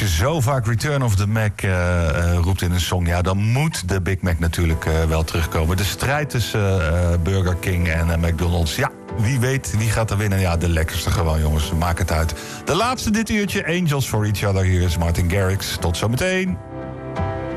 je zo vaak Return of the Mac roept in een song, ja, dan moet de Big Mac natuurlijk wel terugkomen. De strijd tussen Burger King en McDonald's, ja, wie weet, wie gaat er winnen? Ja, de lekkerste gewoon, jongens, maak het uit. De laatste dit uurtje, Angels for Each Other. Hier is Martin Garrix. Tot zometeen.